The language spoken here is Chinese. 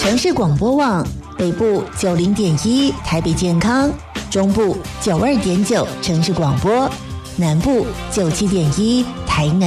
城市广播网，北部90.1台北健康，中部92.9城市广播，南部97.1台南